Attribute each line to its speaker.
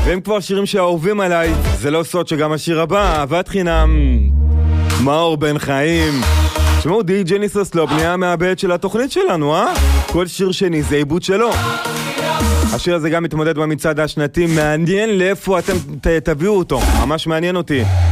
Speaker 1: והם כבר שירים שאהובים עליי, זה לא סוד שגם השיר הבא, אהבת חינם, מאור בן חיים. תשמעו, די.ג'יי ניסוסלופ נהיה מהבית של התוכנית שלנו, כל שיר שני זה עיבוד שלו. השיר הזה גם מתמודד במצעד השנתי, מעניין לאיפה אתם תביאו אותו, ממש מעניין אותי.